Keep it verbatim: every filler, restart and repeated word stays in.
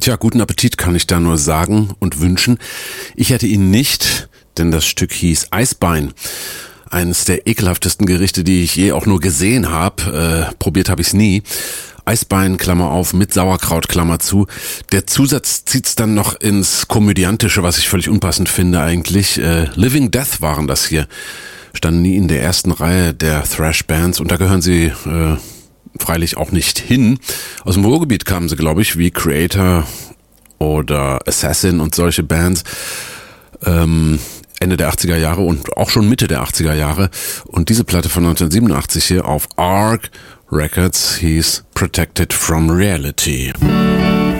Tja, guten Appetit kann ich da nur sagen und wünschen. Ich hätte ihn nicht, denn das Stück hieß Eisbein. Eines der ekelhaftesten Gerichte, die ich je auch nur gesehen habe. Äh, probiert habe ich es nie. Eisbein, Klammer auf, mit Sauerkraut, Klammer zu. Der Zusatz zieht's dann noch ins Komödiantische, was ich völlig unpassend finde eigentlich. Äh, Living Death waren das hier. Standen nie in der ersten Reihe der Thrash-Bands und da gehören sie äh, freilich auch nicht hin. Aus dem Ruhrgebiet kamen sie, glaube ich, wie Creator oder Assassin und solche Bands. Ähm, Ende der achtziger Jahre und auch schon Mitte der achtziger Jahre. Und diese Platte von neunzehnhundertsiebenundachtzig hier auf Arc Records hieß Protected from Reality.